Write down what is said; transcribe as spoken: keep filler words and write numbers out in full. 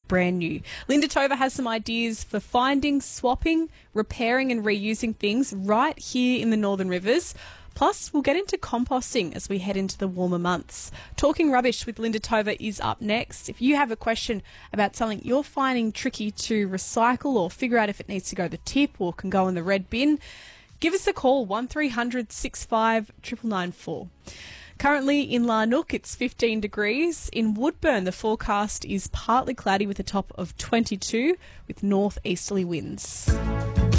brand new. Linda Tova has some ideas for finding, swapping, repairing and reusing things right here in the Northern Rivers. Plus, we'll get into composting as we head into the warmer months. Talking Rubbish with Linda Tova is up next. If you have a question about something you're finding tricky to recycle or figure out if it needs to go to tip or can go in the red bin, give us a call, one three hundred six five nine nine nine four. Currently in Larnook, it's fifteen degrees. In Woodburn, the forecast is partly cloudy with a top of twenty-two with northeasterly winds.